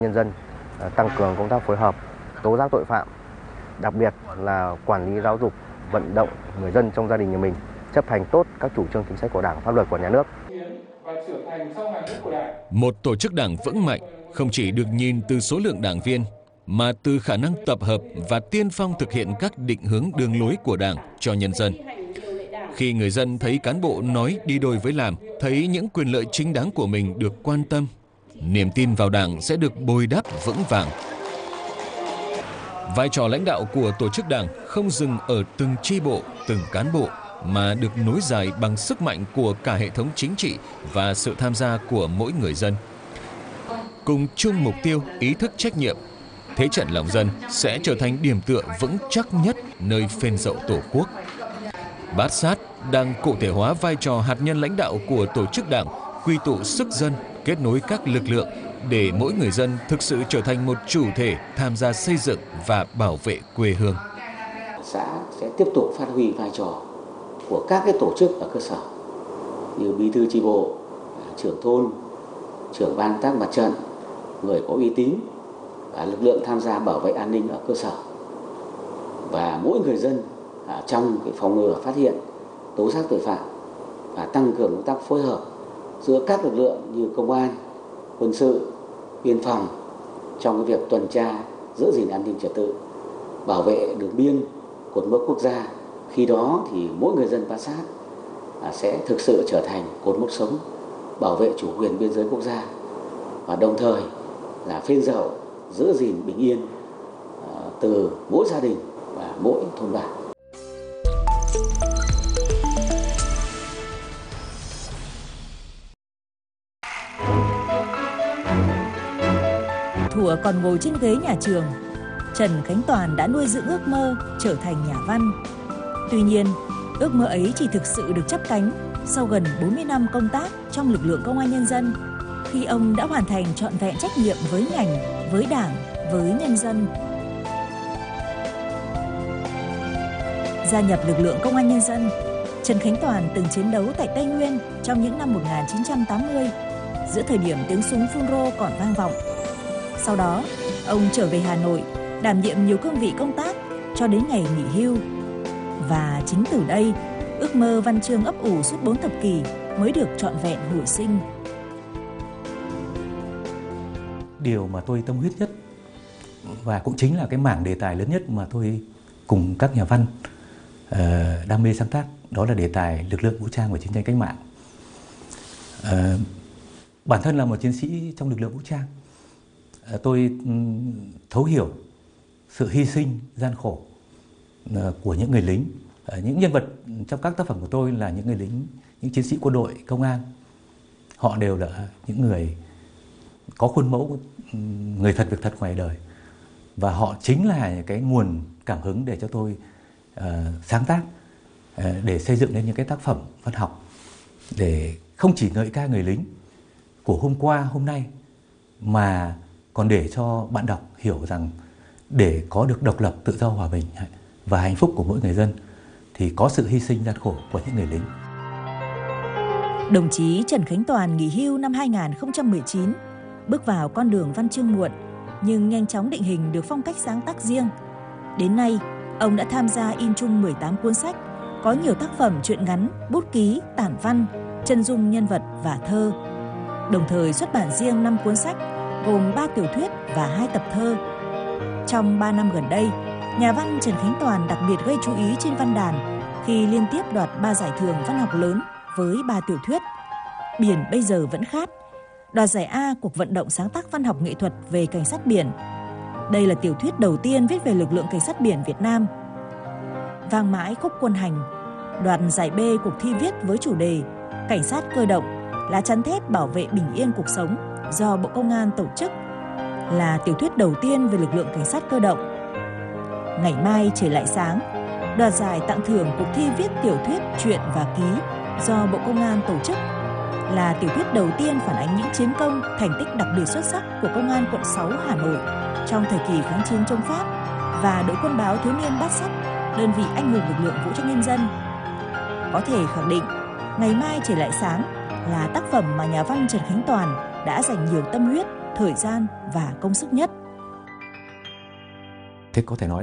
Nhân dân tăng cường công tác phối hợp, tố giác tội phạm, đặc biệt là quản lý giáo dục, vận động người dân trong gia đình nhà mình chấp hành tốt các chủ trương chính sách của Đảng, pháp luật của nhà nước. Một tổ chức đảng vững mạnh không chỉ được nhìn từ số lượng đảng viên, mà từ khả năng tập hợp và tiên phong thực hiện các định hướng đường lối của Đảng cho nhân dân. Khi người dân thấy cán bộ nói đi đôi với làm, thấy những quyền lợi chính đáng của mình được quan tâm, niềm tin vào Đảng sẽ được bồi đắp vững vàng. Vai trò lãnh đạo của tổ chức đảng không dừng ở từng chi bộ, từng cán bộ, mà được nối dài bằng sức mạnh của cả hệ thống chính trị và sự tham gia của mỗi người dân. Cùng chung mục tiêu, ý thức trách nhiệm, thế trận lòng dân sẽ trở thành điểm tựa vững chắc nhất nơi phên dậu Tổ quốc. Bát sát đang cụ thể hóa vai trò hạt nhân lãnh đạo của tổ chức đảng, quy tụ sức dân, kết nối các lực lượng để mỗi người dân thực sự trở thành một chủ thể tham gia xây dựng và bảo vệ quê hương. Xã sẽ tiếp tục phát huy vai trò của các tổ chức ở cơ sở như bí thư chi bộ, trưởng thôn, trưởng ban công tác mặt trận, người có uy tín và lực lượng tham gia bảo vệ an ninh ở cơ sở. Và mỗi người dân trong phòng ngừa, phát hiện, tố giác tội phạm và tăng cường công tác phối hợp giữa các lực lượng như công an, quân sự, biên phòng trong việc tuần tra, giữ gìn an ninh trật tự, bảo vệ đường biên, cột mốc quốc gia. Khi đó thì mỗi người dân Bát Sát sẽ thực sự trở thành cột mốc sống bảo vệ chủ quyền biên giới quốc gia, và đồng thời là phên dậu giữ gìn bình yên từ mỗi gia đình và mỗi thôn bản. Thuở còn ngồi trên ghế nhà trường, Trần Khánh Toàn đã nuôi dưỡng ước mơ trở thành nhà văn. Tuy nhiên, ước mơ ấy chỉ thực sự được chắp cánh sau gần 40 năm công tác trong lực lượng công an nhân dân, khi ông đã hoàn thành trọn vẹn trách nhiệm với ngành, với Đảng, với nhân dân. Gia nhập lực lượng công an nhân dân, Trần Khánh Toàn từng chiến đấu tại Tây Nguyên trong những năm 1980, giữa thời điểm tiếng súng phun rô còn vang vọng. Sau đó, ông trở về Hà Nội, đảm nhiệm nhiều cương vị công tác cho đến ngày nghỉ hưu. Và chính từ đây, ước mơ văn chương ấp ủ suốt 4 thập kỷ mới được trọn vẹn hồi sinh. Điều mà tôi tâm huyết nhất và cũng chính là cái mảng đề tài lớn nhất mà tôi cùng các nhà văn đam mê sáng tác, đó là đề tài lực lượng vũ trang và chiến tranh cách mạng. Bản thân là một chiến sĩ trong lực lượng vũ trang, tôi thấu hiểu sự hy sinh gian khổ của những người lính. Những nhân vật trong các tác phẩm của tôi là những người lính, những chiến sĩ quân đội, công an. Họ đều là những người có khuôn mẫu, người thật việc thật ngoài đời. Và họ chính là cái nguồn cảm hứng để cho tôi sáng tác, để xây dựng nên những cái tác phẩm văn học, để không chỉ ngợi ca người lính của hôm qua, hôm nay, mà còn để cho bạn đọc hiểu rằng để có được độc lập, tự do, hòa bình và hạnh phúc của mỗi người dân thì có sự hy sinh gian khổ của những người lính. Đồng chí Trần Khánh Toàn nghỉ hưu năm 2019, bước vào con đường văn chương muộn, nhưng nhanh chóng định hình được phong cách sáng tác riêng. Đến nay, ông đã tham gia in chung 18 cuốn sách, có nhiều tác phẩm truyện ngắn, bút ký, tản văn, chân dung nhân vật và thơ. Đồng thời xuất bản riêng 5 cuốn sách, gồm 3 tiểu thuyết và 2 tập thơ. Trong 3 năm gần đây, nhà văn Trần Khánh Toàn đặc biệt gây chú ý trên văn đàn khi liên tiếp đoạt 3 giải thưởng văn học lớn với 3 tiểu thuyết: Biển bây giờ vẫn khát, đoạt giải A cuộc vận động sáng tác văn học nghệ thuật về cảnh sát biển. Đây là tiểu thuyết đầu tiên viết về lực lượng cảnh sát biển Việt Nam. Vang mãi khúc quân hành, đoạt giải B cuộc thi viết với chủ đề Cảnh sát cơ động, lá chắn thép bảo vệ bình yên cuộc sống do Bộ Công an tổ chức, là tiểu thuyết đầu tiên về lực lượng cảnh sát cơ động. Ngày mai trời lại sáng, đoạt giải tặng thưởng cuộc thi viết tiểu thuyết, truyện và ký do Bộ Công an tổ chức, là tiểu thuyết đầu tiên phản ánh những chiến công, thành tích đặc biệt xuất sắc của Công an quận 6 Hà Nội trong thời kỳ kháng chiến chống Pháp và đội quân báo thiếu niên Bát Sát, đơn vị anh hùng lực lượng vũ trang nhân dân. Có thể khẳng định, Ngày mai trời lại sáng là tác phẩm mà nhà văn Trần Khánh Toàn đã dành nhiều tâm huyết thời gian và công sức nhất. Thế có thể nói